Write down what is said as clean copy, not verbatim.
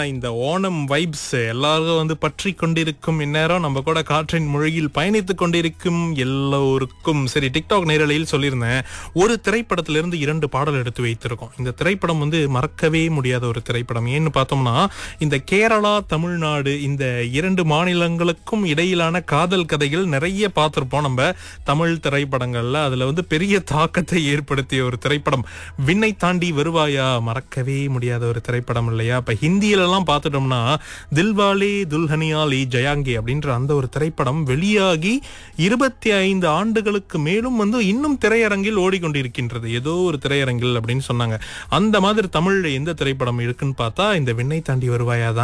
இந்த ஓணம் வைப்ஸ் எல்லாரும் பற்றி கொண்டிருக்கும் இந்நேரம் நம்ம கூட காற்றின் மொழியில் பயணித்துக் கொண்டிருக்கும் எல்லோருக்கும் சரி. டிக்டாக் நேரலையில் சொல்லியிருந்தேன், ஒரு திரைப்படத்திலிருந்து 2 பாடல் எடுத்து வைத்திருக்கோம். இந்த திரைப்படம் மறக்கவே முடியாத ஒரு திரைப்படம். ஏன்னு பார்த்தோம்னா, இந்த கேரளா தமிழ்நாடு இந்த 2 மாநிலங்களுக்கும் இடையிலான காதல் கதைகள் நிறைய பார்த்திருப்போம் நம்ம தமிழ் திரைப்படங்கள்ல. அதுல பெரிய தாக்கத்தை ஏற்படுத்திய ஒரு திரைப்படம் விண்ணை தாண்டி வருவாயா. மறக்கவே முடியாத ஒரு திரைப்படம் இல்லையா? இப்ப ஹிந்தியில எல்லாம் பார்த்துட்டோம்னா தில்வாலே துல்ஹனியா லே ஜயாங்கே அப்படின்ற அந்த ஒரு திரைப்படம் வெளியாகி 25 ஆண்டுகளுக்கு மேலும் இன்னும் திரையரங்கில் ஓடிக்கொண்டிருக்கின்றது. ஏதோ ஒரு திரையரங்கில் அப்படின்னு சொன்னாங்க. அந்த மாதிரி தமிழ்ல எந்த திரைப்படம் இருக்குன்னு பார்த்தா இந்த விண்ணை தாண்டி வருவாயா தான்.